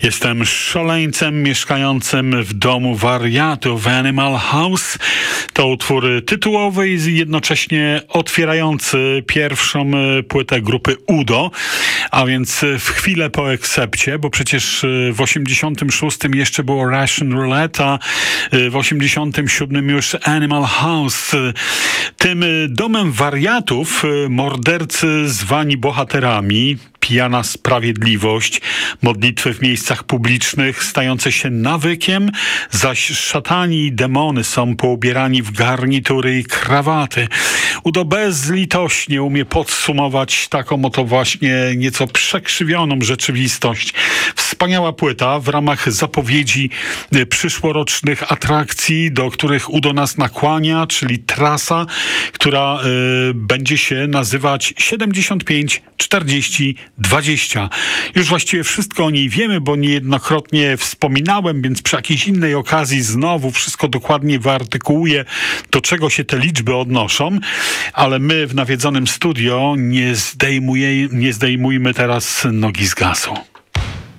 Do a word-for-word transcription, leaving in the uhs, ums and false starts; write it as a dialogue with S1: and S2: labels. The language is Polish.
S1: Jestem szaleńcem mieszkającym w domu wariatów. Animal House to utwór tytułowy i jednocześnie otwierający pierwszą płytę grupy Udo, a więc w chwilę po Excepcie, bo przecież w osiemdziesiątym szóstym jeszcze było Russian Roulette, a w osiemdziesiątym siódmym już Animal House. Tym domem wariatów mordercy zwani bohaterami, pijana sprawiedliwość, modlitwy w miejscach publicznych stające się nawykiem, zaś szatani i demony są poubierani w garnitury i krawaty. Udo bezlitośnie umie podsumować taką oto właśnie nieco przekrzywioną rzeczywistość. Wspaniała płyta w ramach zapowiedzi przyszłorocznych atrakcji, do których Udo nas nakłania, czyli trasa, która y, będzie się nazywać siedemdziesiąt pięć czterdzieści dwadzieścia. Już właściwie wszystko o niej wiemy, bo niejednokrotnie wspominałem, więc przy jakiejś innej okazji znowu wszystko dokładnie wyartykułuję, do czego się te liczby odnoszą, ale my w nawiedzonym studio nie zdejmuje, nie zdejmujmy teraz nogi z gazu.